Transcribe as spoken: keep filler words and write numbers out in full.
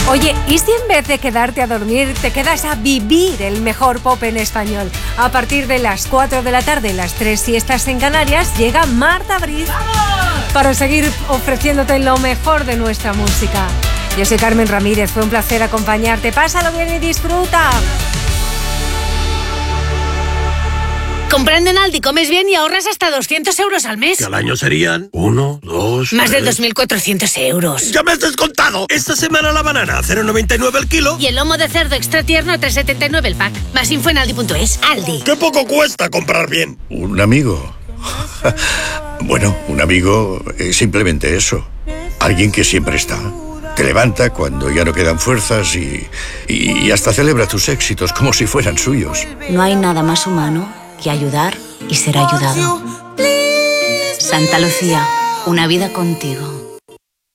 Oye, ¿y si en vez de quedarte a dormir te quedas a vivir el mejor pop en español? A partir de las cuatro de la tarde, las tres si estás en Canarias, llega Marta Briz para seguir ofreciéndote lo mejor de nuestra música. Yo soy Carmen Ramírez, fue un placer acompañarte. Pásalo bien y disfruta. Comprando en Aldi comes bien y ahorras hasta doscientos euros al mes. Que al año serían uno, dos... Más tres... de dos mil cuatrocientos euros. ¡Ya me has descontado! Esta semana la banana a cero coma noventa y nueve el kilo. Y el lomo de cerdo extra tierno a tres coma setenta y nueve el pack. Más info en aldi punto es. Aldi. ¡Qué poco cuesta comprar bien! ¿Un amigo? Bueno, un amigo es simplemente eso. Alguien que siempre está. Te levanta cuando ya no quedan fuerzas y, y hasta celebra tus éxitos como si fueran suyos. No hay nada más humano que ayudar y ser ayudado. Santa Lucía, una vida contigo.